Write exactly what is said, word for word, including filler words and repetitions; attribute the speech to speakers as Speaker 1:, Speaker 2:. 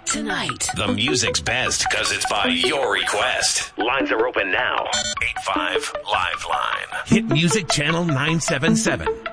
Speaker 1: tonight.
Speaker 2: The music's best because it's by your request. Lines are open now. eight five Live Line.
Speaker 3: Hit Music Channel nine seven seven.